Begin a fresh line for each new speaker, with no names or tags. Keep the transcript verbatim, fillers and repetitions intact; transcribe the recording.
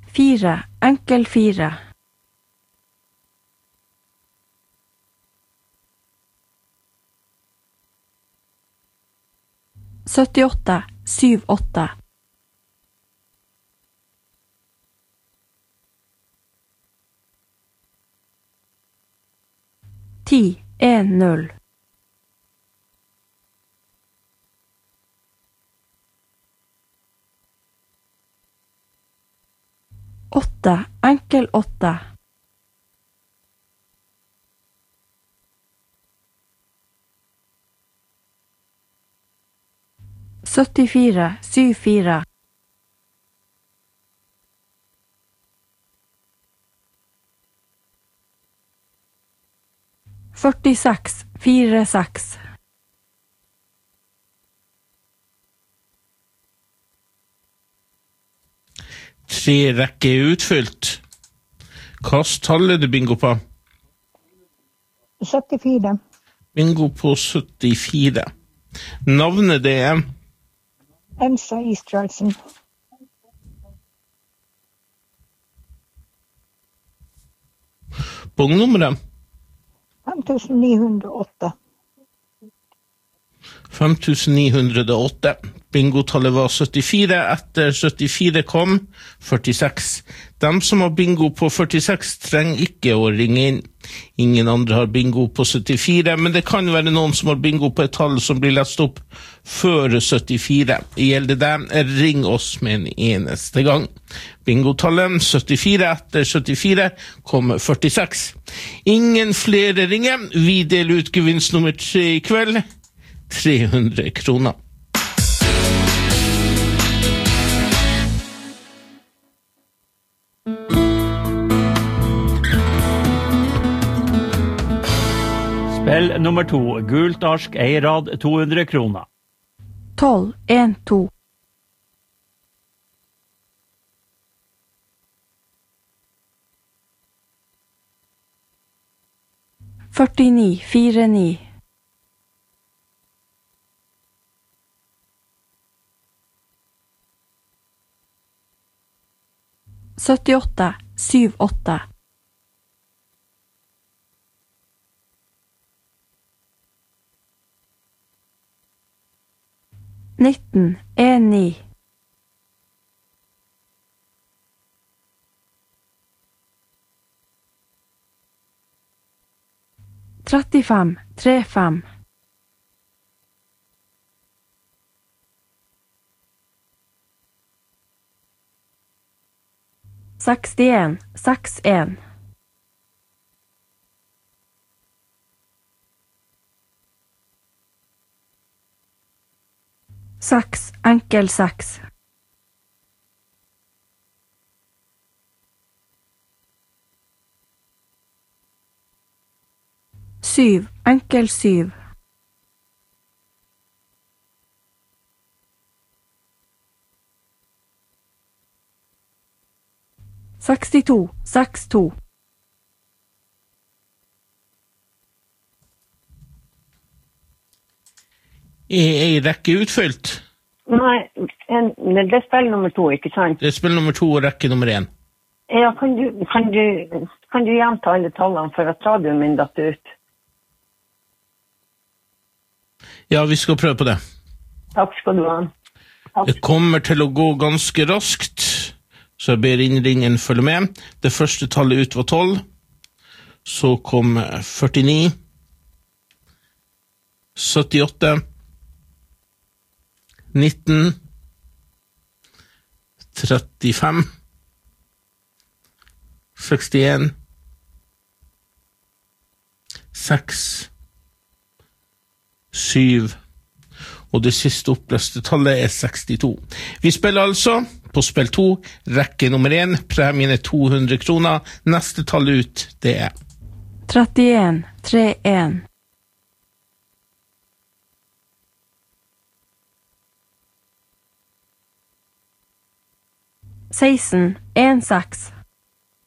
fire, enkel fire. syttiåtte, syv, åtte. ti, en, null. åtte, enkel åtte. syttifire, syv, fire. førtiseks, fire, seks.
Tre rekke er utfylt. Hvilket tall er det bingo på?
syttifire.
Bingo på syttifire. Navnet det er?
Elsa Israelsen.
Bongnummeret?
fem tusen ni hundre og åtte.
fem tusen ni hundre og åtte. Bingotallet var syttifire. Etter syttifire kom førtiseks. De som har bingo på førtiseks trenger ikke å ringe inn. Ingen andre har bingo på syttifire, men det kan være noen som har bingo på et tall som blir lest opp før syttifire. Gjelder det, ring oss med en eneste gang. Bingotallet syttifire, etter syttifire kom førtiseks. Ingen flere ringer. Vi deler ut gevinst nummer tre i kveld. tre hundre kroner.
Spill nummer to, gult arsk, eirad, to hundre kroner.
tolv, en, to. førtini, fire, ni. syttiåtte, syv, åtte. nitten, en, ni. trettifem, tre, fem. sekstien, seks, en. Seks, enkel seks. Syv, enkel syv. sekstito, seks, to.
Er ei rekke utfylt?
Nei, en, det er spill nummer to, ikke sant?
Det er spill nummer to og rekke nummer én.
Ja, kan du, kan du, kan du gjenta alle tallene for at radioen min datt ut?
Ja, vi skal prøve på det.
Takk skal du ha. Takk.
Det kommer til å gå ganske raskt, så jeg ber innringen følge med. Det første tallet ut var tolv, så kom førtini, syttiåtte, nitten, trettifem, sekstien, seks, syv, og det siste oppløste tallet er sekstito. Vi spiller altså på spill to, rekke nummer én, premien er to hundre kroner. Neste tall ut, det er
trettien, tre, en. seksten, en, seks.